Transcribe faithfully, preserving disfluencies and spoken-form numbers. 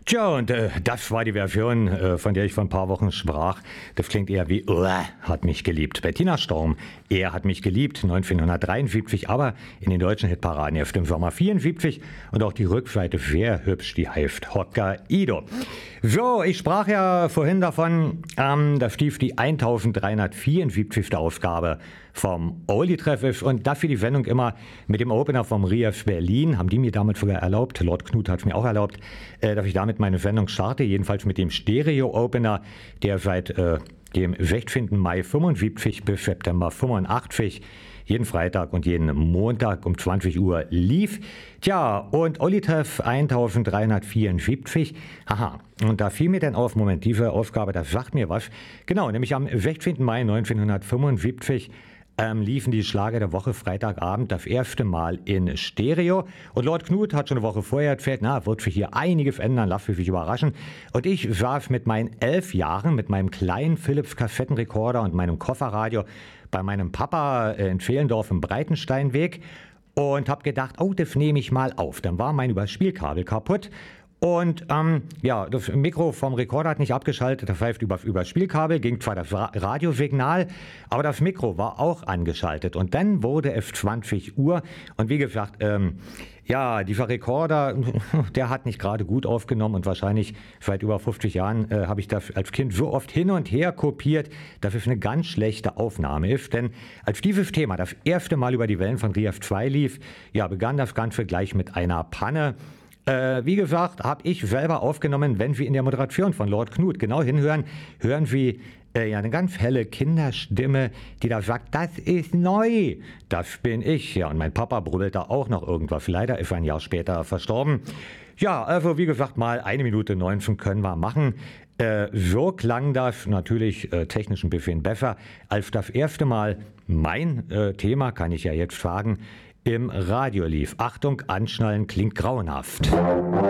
Tja, und äh, das war die Version, äh, von der ich vor ein paar Wochen sprach. Das klingt eher wie Uah, hat mich geliebt. Bettina Storm, er hat mich geliebt, neunzehnhundertdreiundsiebzig, aber in den deutschen Hitparaden erst im Sommer vierundsiebzig. Und auch die Rückseite, wer hübsch die heift, Hokkaido. So, ich sprach ja vorhin davon, ähm, da stief die eintausenddreihundertvierundsiebzigste Ausgabe vom Oli-Treff und dafür die Sendung immer mit dem Opener vom R I A F Berlin, haben die mir damit sogar erlaubt, Lord Knut hat es mir auch erlaubt, äh, dass ich damit meine Sendung starte, jedenfalls mit dem Stereo-Opener, der seit äh, dem sechzehnten Mai fünfundsiebzig bis September fünfundachtzig jeden Freitag und jeden Montag um zwanzig Uhr lief. Tja, und Oli-Treff eintausenddreihundertvierundsiebzig, haha, und da fiel mir dann auf, Moment, diese Ausgabe, das sagt mir was, genau, nämlich am sechzehnten Mai neunzehnhundertfünfundsiebzig Ähm, liefen die Schlager der Woche Freitagabend das erste Mal in Stereo. Und Lord Knut hat schon eine Woche vorher erzählt, na, wird sich hier einiges ändern, lasst mich überraschen. Und ich saß mit meinen elf Jahren mit meinem kleinen Philips-Kassettenrekorder und meinem Kofferradio bei meinem Papa in Zehlendorf im Breitensteinweg und habe gedacht, oh, das nehme ich mal auf. Dann war mein Überspielkabel kaputt. Und ähm, ja, das Mikro vom Rekorder hat nicht abgeschaltet, das heißt über, über Spielkabel ging zwar das Ra- Radiosignal, aber das Mikro war auch angeschaltet. Und dann wurde es zwanzig Uhr und wie gesagt, ähm, ja, dieser Rekorder, der hat nicht gerade gut aufgenommen und wahrscheinlich seit über fünfzig Jahren äh, habe ich das als Kind so oft hin und her kopiert, dass es eine ganz schlechte Aufnahme ist. Denn als dieses Thema das erste Mal über die Wellen von R I A F zwei lief, ja, begann das Ganze gleich mit einer Panne. Äh, wie gesagt, habe ich selber aufgenommen, wenn Sie in der Moderation von Lord Knut genau hinhören, hören Sie äh, ja eine ganz helle Kinderstimme, die da sagt, das ist neu. Das bin ich. Ja, und mein Papa brüllt da auch noch irgendwas. Leider ist er ein Jahr später verstorben. Ja, also wie gesagt, mal eine Minute neunzehn können wir machen. Äh, so klang das natürlich äh, technisch ein bisschen besser als das erste Mal. Mein äh, Thema, kann ich ja jetzt sagen, im Radio lief. Achtung, anschnallen klingt grauenhaft.